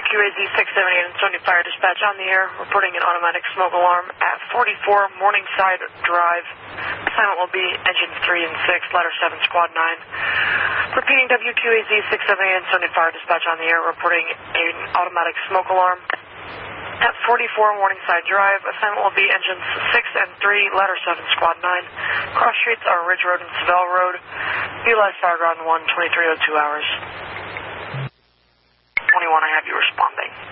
WQAZ 678 and Sony Fire Dispatch on the air, reporting an automatic smoke alarm at 44 Morningside Drive. Assignment will be engines 3 and 6, ladder 7, squad 9. Repeating WQAZ 678 and Sony Fire Dispatch on the air, reporting an automatic smoke alarm at 44 Morningside Drive. Assignment will be engines 6 and 3, ladder 7, squad 9. Cross streets are Ridge Road and Savell Road. Utilize Fire Ground 1, 2302 hours. 21, I have you responding.